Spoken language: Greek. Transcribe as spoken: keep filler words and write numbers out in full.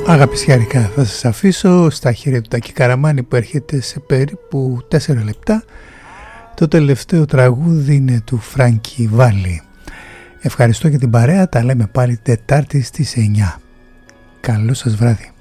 Αγαπησιάρικα, θα σας αφήσω στα χέρια του Τάκη Καραμάνη που έρχεται σε περίπου τέσσερα λεπτά. Το τελευταίο τραγούδι είναι του Φράνκι Βάλι. Ευχαριστώ για την παρέα, τα λέμε πάλι Τετάρτη στις εννιά. Καλό σας βράδυ.